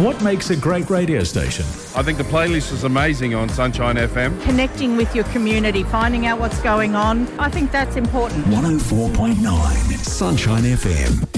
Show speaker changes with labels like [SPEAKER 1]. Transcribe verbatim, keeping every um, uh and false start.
[SPEAKER 1] What makes a great radio station?
[SPEAKER 2] I think the playlist is amazing on Sunshine F M.
[SPEAKER 3] Connecting with your community, finding out what's going on. I think that's important.
[SPEAKER 4] one oh four point nine Sunshine F M.